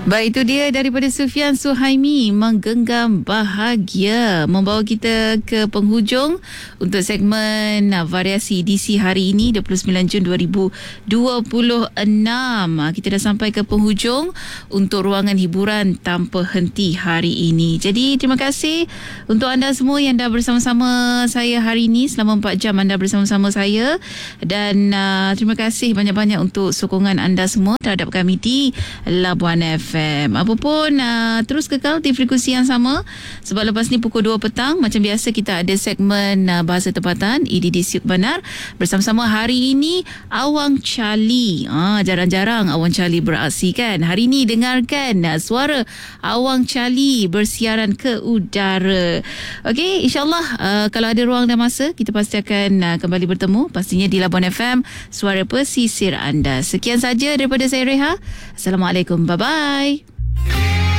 Baik, itu dia daripada Sufian Suhaimi, Menggenggam Bahagia, membawa kita ke penghujung untuk segmen variasi edisi hari ini 29 Jun 2026. Kita dah sampai ke penghujung untuk ruangan hiburan tanpa henti hari ini. Jadi terima kasih untuk anda semua yang dah bersama-sama saya hari ini. Selama 4 jam anda bersama-sama saya, dan terima kasih banyak-banyak untuk sokongan anda semua terhadap kami di Labuan FM. Apapun, terus kekal di frekuensi yang sama, sebab lepas ni pukul 2 petang macam biasa kita ada segmen bahasa tempatan EDD Siuk Benar. Bersama-sama hari ini Awang Charlie. Jarang-jarang Awang Charlie beraksi kan. Hari ini dengarkan suara Awang Charlie bersiaran ke udara. Okey, insyaAllah kalau ada ruang dan masa kita pasti akan kembali bertemu, pastinya di Labuan FM, suara pesisir anda. Sekian saja daripada saya, Reha. Assalamualaikum, bye-bye.